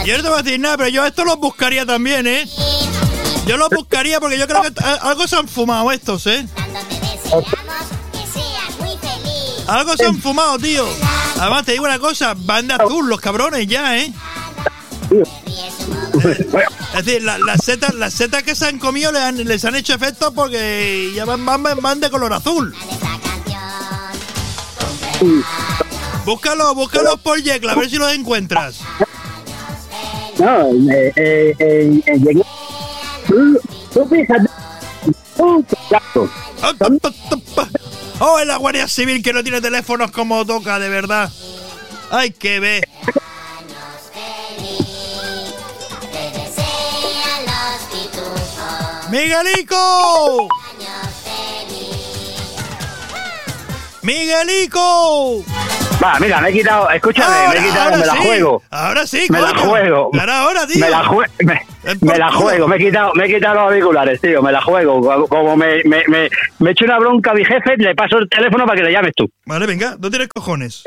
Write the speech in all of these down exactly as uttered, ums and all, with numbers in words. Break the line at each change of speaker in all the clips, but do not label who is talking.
Yo no te voy a decir nada, pero yo esto los buscaría también, ¿eh? Yo los buscaría porque yo creo que algo se han fumado estos, ¿eh? Algo se han fumado, tío. Además, te digo una cosa, van de azul los cabrones ya, ¿eh? Es decir, las la setas las setas que se han comido les han, les han hecho efecto porque ya van, van, van de color azul. Búscalo, búscalo por Yecla, a ver si los encuentras.
No, eh, eh, eh, eh, tú fíjate.
Oh, es la Guardia Civil que no tiene teléfonos como toca, de verdad. Hay que ver. ¡Miguelico! ¡Miguelico!
Va, mira, me he quitado, escúchame, ahora, me he quitado, me la
sí,
juego.
Ahora sí,
me
coño.
la juego.
Ahora, ahora, tío.
Me la, jue me, me la juego, me he quitado, me he quitado los auriculares, tío, me la juego. Como me, me, me, me echo una bronca a mi jefe, le paso el teléfono para que le llames tú.
Vale, venga, no tienes cojones.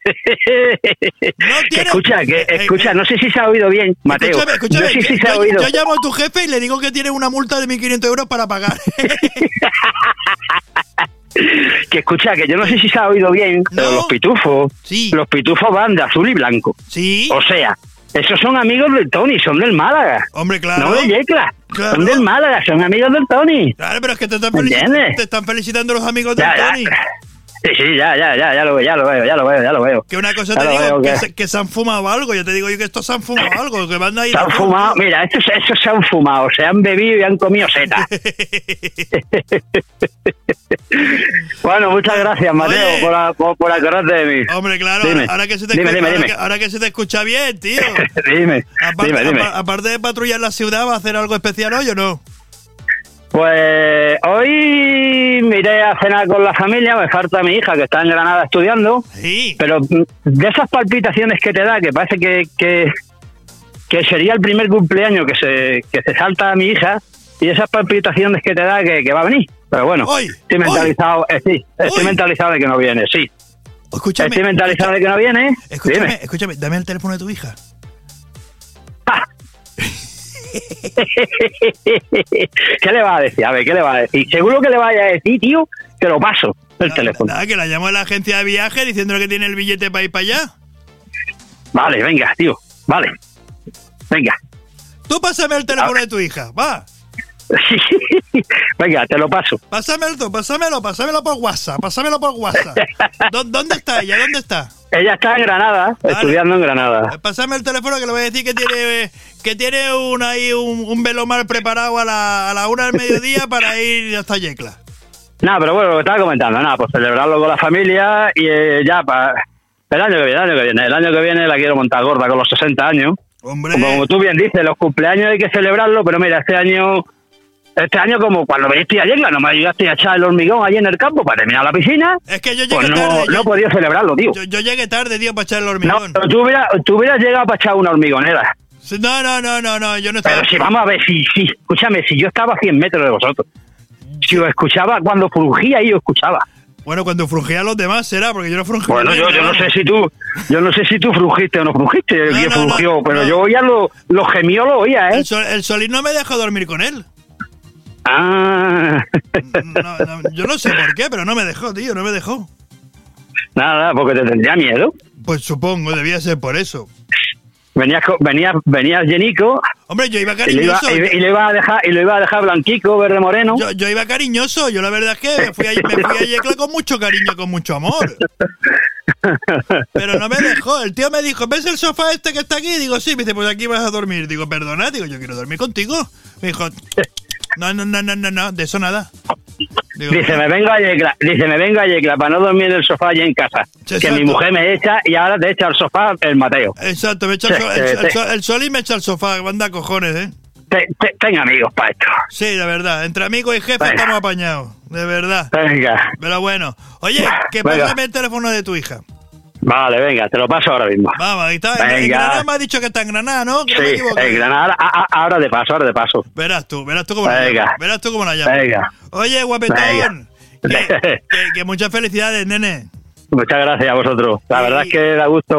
No tienes... Escucha, que, escucha, no sé si se ha oído bien, Mateo.
Escúchame, escúchame,
no sé si
yo,
se ha oído.
Yo llamo a tu jefe y le digo que tiene una multa de mil quinientos euros para pagar.
Que escucha, que yo no sé si se ha oído bien, no. Pero los pitufos,
sí.
Los pitufos van de azul y blanco.
Sí.
O sea, esos son amigos del Tony, son del Málaga.
Hombre, claro.
No de Yecla.
Claro.
Son del Málaga, son amigos del Tony.
Claro, pero es que te están, felicitando, te están felicitando los amigos del
ya,
Tony.
Ya. Sí, sí, ya, ya, ya, ya lo veo, ya lo veo, ya lo veo, ya lo veo.
Que una cosa
ya
te digo,
veo,
que,
que...
Se, que se han fumado algo. Yo te digo yo que estos se han fumado algo, que van a ir.
Se han fumado, tío. Mira, estos, estos se han fumado, se han bebido y han comido seta. Bueno, muchas gracias, Mateo, Oye, por, por, por acordarte de mí.
Hombre, claro,
dime.
ahora que se te
dime,
escucha,
dime,
ahora,
dime.
Que, ahora que se te escucha bien, tío.
dime,
aparte,
dime, dime.
Aparte de patrullar la ciudad, ¿va a hacer algo especial hoy o no?
Pues hoy me iré a cenar con la familia, me falta mi hija que está en Granada estudiando,
sí.
Pero de esas palpitaciones que te da, que parece que, que, que sería el primer cumpleaños que se, que se salta a mi hija, y esas palpitaciones que te da que, que va a venir. Pero bueno,
hoy,
estoy mentalizado, eh, sí, estoy
hoy.
mentalizado de que no viene, sí.
Escúchame,
estoy mentalizado de que no viene.
Escúchame,
Dime.
escúchame, dame el teléfono de tu hija.
¡Ah! ¿Qué le va a decir? A ver, ¿qué le va a decir? Seguro que le vaya a decir, tío, que lo paso, el
nada,
teléfono.
Nada, que la llamo a la agencia de viaje diciéndole que tiene el billete para ir para allá.
Vale, venga, tío, vale. Venga.
Tú pásame el teléfono de tu hija, va.
Venga, te lo paso.
Pásamelo, pásamelo, pásamelo por WhatsApp, pásamelo por WhatsApp. ¿Dónde está ella? ¿Dónde está?
Ella está en Granada, vale. Estudiando en Granada.
Pásame el teléfono que le voy a decir que tiene que tiene un ahí un, un velomar preparado a la, a la una del mediodía para ir hasta Yecla.
Nada, pero bueno, lo que estaba comentando, nada, pues celebrarlo con la familia y eh, ya para el año que viene, el año que viene, el año que viene la quiero montar gorda con los sesenta años.
Hombre.
Como, como tú bien dices, los cumpleaños hay que celebrarlo, pero mira, este año Este año, como cuando viniste a Yecla, no me ayudaste a echar el hormigón allí en el campo para terminar la piscina.
Es que yo llegué
pues no,
tarde.
no
yo,
podía celebrarlo, tío.
Yo, yo llegué tarde, tío, para echar el hormigón.
No, pero tú hubieras, tú hubieras llegado para echar una hormigonera.
No, no, no, no, no, yo no estaba...
Pero si, vamos a ver, si, si, escúchame, si yo estaba a cien metros de vosotros. Si os escuchaba, cuando frungía ahí, os escuchaba.
Bueno, cuando frungía a los demás será, porque yo no frungí.
Bueno, yo, yo no sé si tú, yo no sé si tú frungiste o no frungiste,
no,
que
no,
frungió,
no,
pero
no.
yo oía los lo gemió, lo oía, ¿eh?
El, sol, el Solín no me dejó dormir con él.
Ah.
No, no, yo no sé por qué, pero no me dejó, tío, no me dejó.
Nada, porque te tendría miedo.
Pues supongo, debía ser por eso.
Venías, venías, venías llenico.
Hombre, yo iba
Y lo iba,
cariñoso.
y, y lo iba a dejar, y lo iba a dejar blanquico, verde moreno.
Yo, yo iba cariñoso, yo la verdad es que me fui, a, me fui a Yecla con mucho cariño, con mucho amor. Pero no me dejó, el tío me dijo, ¿ves el sofá este que está aquí? Digo, sí, me dice, pues aquí vas a dormir. Digo, perdona, digo, yo quiero dormir contigo. Me dijo, no, no, no, no, no, no, de eso nada. Digo,
dice, me vengo a Yecla, dice, me vengo a Yecla para no dormir en el sofá allí en casa.
Sí,
que
exacto.
mi mujer me echa y ahora te echa al sofá el Mateo.
Exacto, me echa el, so, el, el, el, el Solín me echa el sofá, manda cojones, ¿eh?
Te, te, ten amigos para esto.
Sí, de verdad, entre amigos y jefes
Venga.
estamos apañados, de verdad.
Venga.
Pero bueno, oye, que
Venga.
pásame el teléfono de tu hija.
Vale, venga, te lo paso ahora mismo.
Vamos, ahí está.
Venga.
En Granada me ha dicho que está en Granada, ¿no? Que no me
Sí,
equivoco.
en Granada, a, a, ahora de paso, ahora de paso.
Verás tú, verás tú cómo la
Venga.
llamo. Verás tú cómo la llamo.
Venga.
Oye, guapetón,
Venga.
que, que, que muchas felicidades, nene.
Muchas gracias a vosotros. La
Y-
verdad es que da gusto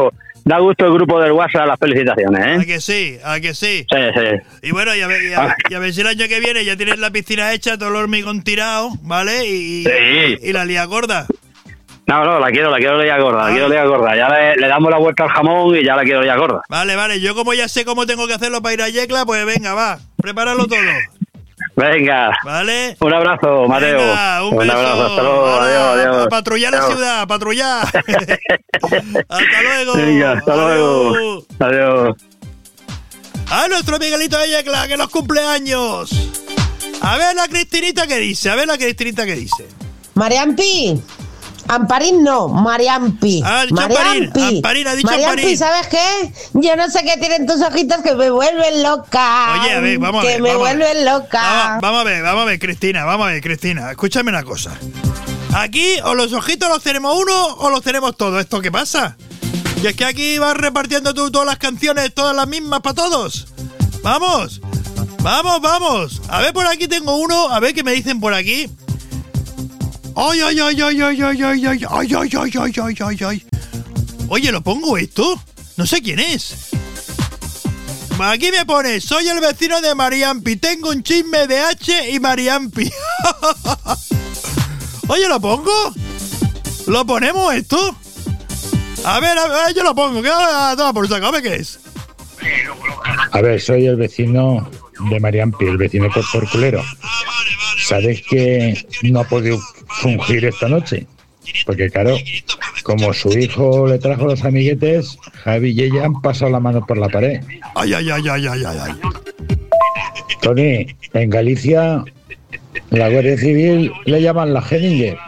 Da gusto el grupo del WhatsApp, las felicitaciones, ¿eh?
¿A que sí? ¿A que sí?
Sí, sí.
Y bueno, y a, ver, y, a, y a ver si el año que viene ya tienes la piscina hecha, todo el hormigón tirado, ¿vale? Y,
sí.
y la lía gorda.
No, no, la quiero, la quiero leer gorda, vale. la quiero leer gorda. Ya le, le damos la vuelta al jamón y ya la quiero leer gorda.
Vale, vale, yo como ya sé cómo tengo que hacerlo para ir a Yecla, pues venga, va, prepáralo todo.
Venga.
Vale.
Un abrazo, Mateo.
Venga, un,
un
beso.
abrazo, hasta luego, adiós, adiós.
A patrullar
adiós.
la ciudad, a patrullar. Hasta luego.
Venga, hasta
adiós.
luego. Adiós.
A nuestro Miguelito de Yecla, que los cumpleaños. A ver la Cristinita que dice, a ver la Cristinita que dice.
Mariampi. Amparín no, Mariampi.
Ah, Mariampi. Amparín, ha dicho
Mariampi,
Amparín.
¿sabes qué? Yo no sé qué tienen tus ojitos que me vuelven loca.
Oye, a ver, vamos a ver.
Que me vuelven loca.
Vamos, vamos a ver, vamos a ver, Cristina, vamos a ver, Cristina. Escúchame una cosa. Aquí, o los ojitos los tenemos uno o los tenemos todos. ¿Esto qué pasa? Y es que aquí vas repartiendo tú todas las canciones, todas las mismas para todos. Vamos, vamos, vamos. A ver, por aquí tengo uno, a ver qué me dicen por aquí. Ay, ay, ay, ay, ay, ay, ay, ay, ay, ay, ay, ay, ay, ay, ay. Oye, ¿lo pongo esto? No sé quién es. Aquí me pone, soy el vecino de Mariampi, tengo un chisme de H y Mariampi. Oye, ¿lo pongo? ¿Lo ponemos esto? A ver, a ver, yo lo pongo, que toma por saco, a ver qué es.
A ver, soy el vecino de Mariampi, el vecino por, por culero. ¿Sabes que no ha podido fungir esta noche? Porque claro, como su hijo le trajo los amiguetes, Javi y ella han pasado la mano por la pared.
Ay, ay, ay, ay, ay, ay, ay.
Tony, en Galicia, la Guardia Civil le llaman la jeringue.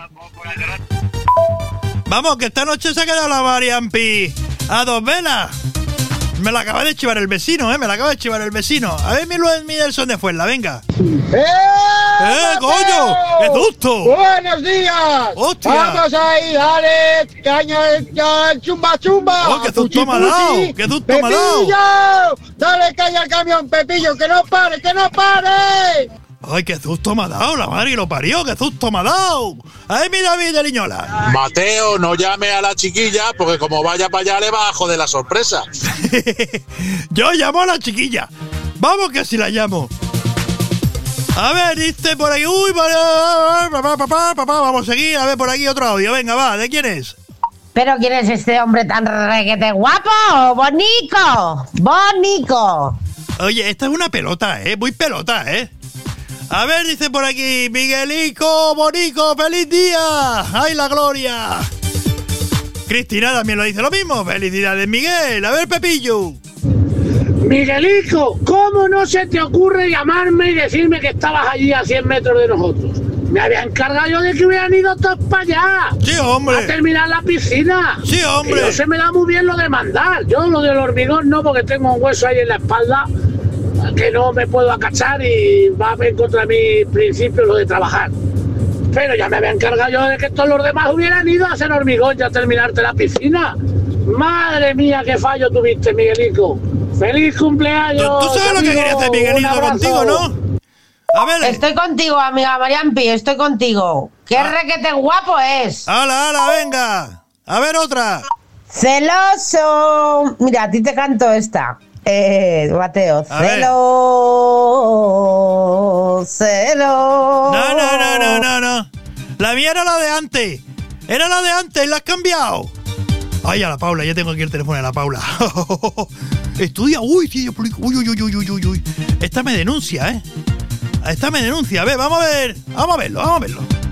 Vamos, que esta noche se ha quedado la Mariampi a dos velas. Me la acaba de chivar el vecino, ¿eh? Me la acaba de chivar el vecino. A ver, mi Luis Miguelson de Fuenla, venga.
¡Eh!
¡Eh, coño! ¡Qué susto!
¡Buenos días!
¡Hostia!
¡Vamos ahí, dale! ¡Caña, caña, chumba, chumba!
¡Oh, qué susto me ha dado! ¡Qué susto me ha dado!
¡Pepillo! ¡Dale caña al camión, Pepillo! ¡Que no pare, que no pare!
¡Ay, qué susto me ha dado! La madre que lo parió, qué susto me ha dado. ¡Ay, mi David de Liñola!
Mateo, no llame a la chiquilla porque como vaya para allá le va a joder la sorpresa.
Yo llamo a la chiquilla. Vamos que si la llamo. A ver, dice por ahí. Uy, papá, papá, papá. Vamos a seguir. A ver, por aquí otro audio. Venga, va. ¿De quién es?
¿Pero quién es este hombre tan requete guapo? ¡Bonico! ¡Bonico!
Oye, esta es una pelota, ¿eh? Muy pelota, ¿eh? A ver, dice por aquí, Miguelico, Bonico, feliz día. ¡Ay, la gloria! Cristina también lo dice lo mismo. Felicidades, Miguel. A ver, Pepillo.
Miguelico, ¿cómo no se te ocurre llamarme y decirme que estabas allí a cien metros de nosotros? Me había encargado yo de que hubieran ido todos para allá.
Sí, hombre.
A terminar la piscina.
Sí, hombre.
Que no se me da muy bien lo de mandar. Yo lo del hormigón no, porque tengo un hueso ahí en la espalda que no me puedo acachar y va en contra de mis principios lo de trabajar. Pero ya me había encargado yo de que todos los demás hubieran ido a hacer hormigón y a terminarte la piscina. Madre mía, qué fallo tuviste, Miguelico. ¡Feliz cumpleaños!
¿Tú sabes
amigo?
lo que quería hacer Miguelito contigo, no? A ver.
Estoy contigo, amiga Mariampi, estoy contigo. ¡Qué ah. requete guapo es!
¡Hala, hala, venga! A ver otra.
¡Celoso! Mira, a ti te canto esta. Eh, Mateo,
a
celo, celo.
No, no, no, no, no, no. La mía era la de antes. Era la de antes y la has cambiado. Ay, a la Paula, ya tengo aquí el teléfono de la Paula. Estudia, uy, sí, uy, uy, uy, uy, uy, uy. Esta me denuncia, ¿eh? Esta me denuncia. A ver, vamos a ver. Vamos a verlo, vamos a verlo.